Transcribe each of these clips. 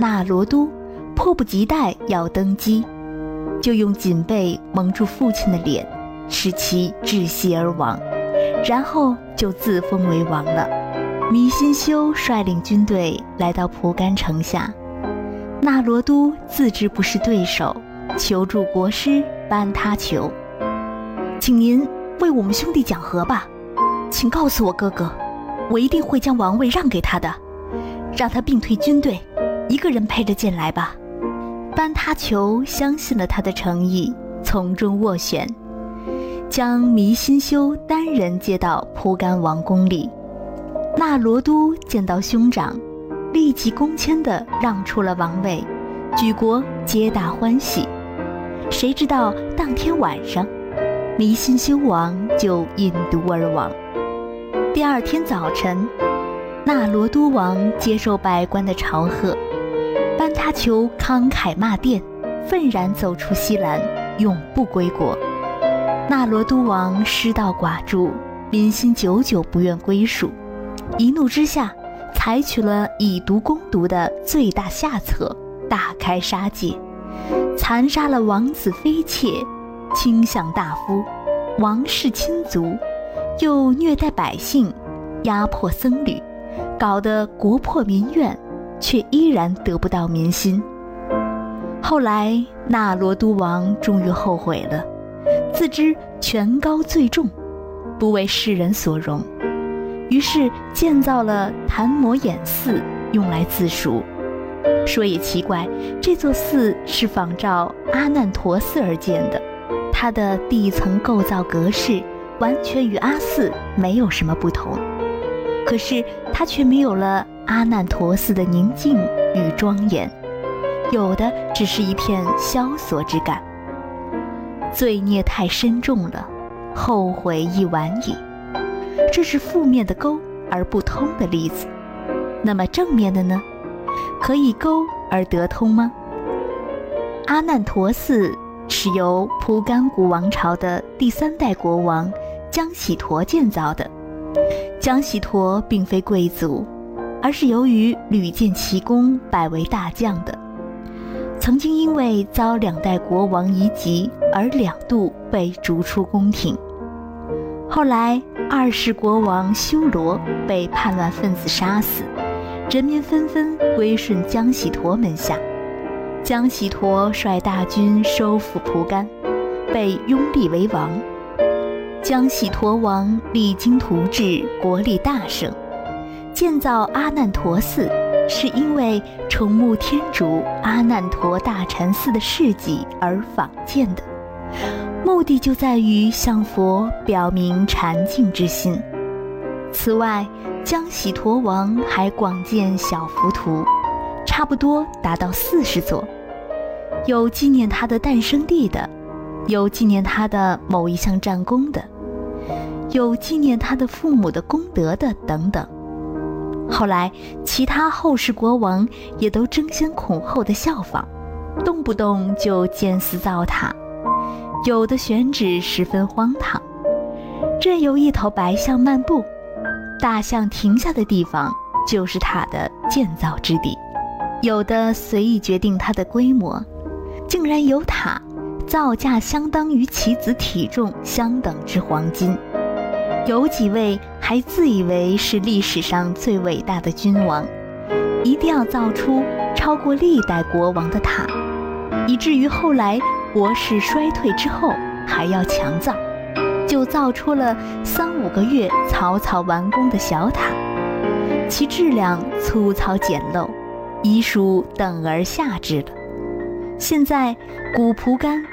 那罗都迫不及待要登基，就用锦被蒙住父亲的脸，使其窒息而亡，然后就自封为王了。弥辛修率领军队来到蒲甘城下，那罗都自知不是对手，求助国师班他求：请您为我们兄弟讲和吧，请告诉我哥哥，我一定会将王位让给他的，让他并退军队，一个人配着剑来吧。班他求相信了他的诚意，从中斡旋，将弥辛修单人接到蒲甘王宫里。那罗都见到兄长，立即恭谦地让出了王位，举国皆大欢喜。谁知道当天晚上，弥辛修王就饮毒而亡。第二天早晨，那罗都王接受百官的朝贺，班他求慷慨骂殿，愤然走出西兰，永不归国。那罗都王失道寡助，民心久久不愿归属，一怒之下采取了以毒攻毒的最大下策，大开杀戒，残杀了王子妃妾，倾向大夫、王室亲族，又虐待百姓，压迫僧侣，搞得国破民怨，却依然得不到民心。后来那罗都王终于后悔了，自知权高罪重，不为世人所容，于是建造了昙摩衍寺，用来自赎。说也奇怪，这座寺是仿照阿难陀寺而建的，它的地层构造格式完全与阿寺没有什么不同，可是它却没有了阿难陀寺的宁静与庄严，有的只是一片萧索之感。罪孽太深重了，后悔亦晚矣。这是负面的沟而不通的例子。那么正面的呢？可以沟而得通吗？阿难陀寺是由蒲甘古王朝的第3代国王江喜陀建造的。江喜陀并非贵族，而是由于屡建奇功拜为大将的，曾经因为遭2代国王夷及而2度被逐出宫廷。后来2世国王修罗被叛乱分子杀死，人民纷纷归顺江喜陀门下。江喜陀率大军收复蒲甘，被拥立为王。江喜陀王励精图治，国力大盛。建造阿难陀寺是因为崇慕天竺阿难陀大禅寺的事迹而仿建的，目的就在于向佛表明禅敬之心。此外，江喜陀王还广建小浮屠，差不多达到40座，有纪念他的诞生地的，有纪念他的某一项战功的，有纪念他的父母的功德的等等。后来其他后世国王也都争先恐后的效仿，动不动就建寺造塔，有的选址十分荒唐，任由一头白象漫步，大象停下的地方就是塔的建造之地。有的随意决定它的规模，竟然有塔造价相当于其子体重相等之黄金。有几位还自以为是历史上最伟大的君王，一定要造出超过历代国王的塔，以至于后来国势衰退之后还要强造，就造出了3-5个月草草完工的小塔，其质量粗糙简陋，已属等而下之了。现在古蒲甘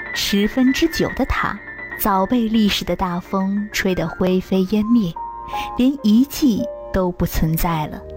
9%的塔早被历史的大风吹得灰飞烟灭，连遗迹都不存在了。